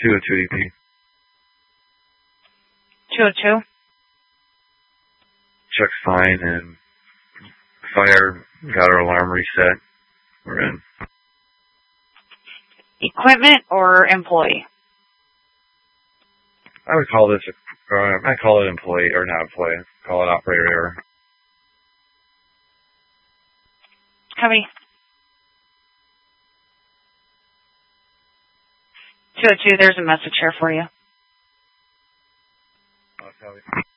202 EP. 202? Check's fine, and fire, got our alarm reset. We're in. Equipment or employee? I would call this, I call it employee, or not employee, call it operator error. Copy. 202, there's a message here for you. Copy.